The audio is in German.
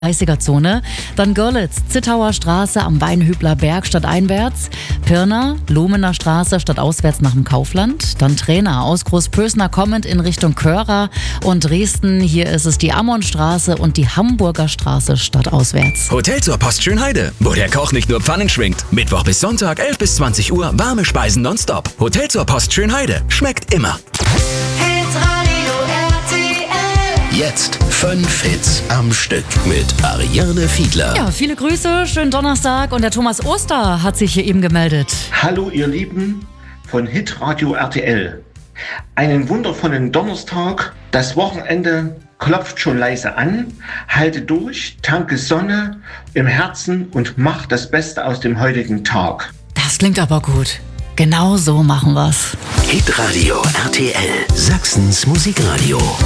30er-Zone. Dann Görlitz, Zittauer Straße am Weinhübler Berg stadteinwärts. Pirna, Lumener Straße stadtauswärts nach dem Kaufland. Dann Trainer aus Großpösner kommend in Richtung Köra. Und Dresden, hier ist es die Ammonstraße und die Hamburger Straße stadtauswärts. Hotel zur Post Schönheide, wo der Koch nicht nur Pfannen schwingt. Mittwoch bis Sonntag 11 bis 20 Uhr warme Speisen nonstop. Hotel zur Post Schönheide, schmeckt immer. Jetzt 5 Hits am Stück mit Ariane Fiedler. Ja, viele Grüße, schönen Donnerstag und der Thomas Oster hat sich hier eben gemeldet. Hallo ihr Lieben von Hitradio RTL. Einen wundervollen Donnerstag, das Wochenende klopft schon leise an. Halte durch, tanke Sonne im Herzen und mach das Beste aus dem heutigen Tag. Das klingt aber gut. Genau so machen wir's. Hitradio RTL, Sachsens Musikradio.